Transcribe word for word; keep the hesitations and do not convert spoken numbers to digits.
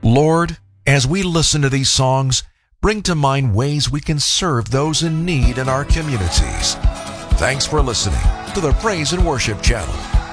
Lord, as we listen to these songs, bring to mind ways we can serve those in need in our communities. Thanks for listening to the Praise and Worship Channel.